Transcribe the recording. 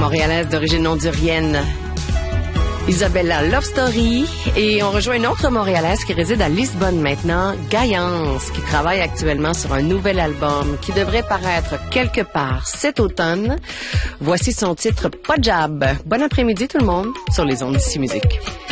Montréalaise d'origine hondurienne, Isabella Love Story. Et on rejoint une autre Montréalaise qui réside à Lisbonne maintenant, Gaïance, qui travaille actuellement sur un nouvel album qui devrait paraître quelque part cet automne. Voici son titre Pas Jab. Bon après-midi tout le monde sur les ondes d'ici musique.